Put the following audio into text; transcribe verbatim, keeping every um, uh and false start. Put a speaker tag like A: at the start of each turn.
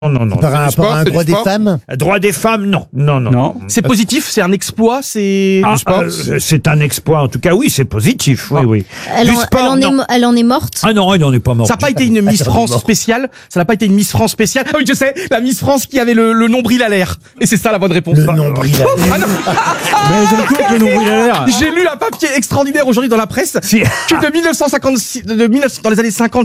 A: non, non.
B: Par rapport à un droit des femmes?
A: Droit des femmes, non. Non, non.
C: Non. C'est positif, c'est un exploit, c'est
A: Ah,
C: du sport.
A: euh, c'est un exploit, en tout cas, oui, c'est positif, oui, oui.
D: Elle,
A: Du
D: en,
A: sport,
D: elle, en est,
A: non.
D: mo- elle en est morte.
A: Ah non, elle n'en est pas morte.
C: Ça n'a pas été une Miss France spéciale. Ça n'a pas été une Miss France spéciale. Ah oui, je sais, la Miss France qui avait le, le nombril à l'air. Et c'est ça la bonne réponse.
B: Le nombril à
C: Ah non.
E: Mais j'ai le coup avec le nombril à l'air.
C: J'ai lu un papier extraordinaire aujourd'hui dans la presse
A: Si.
C: que de mille neuf cent cinquante-six, de mille neuf cents, dans les années cinquante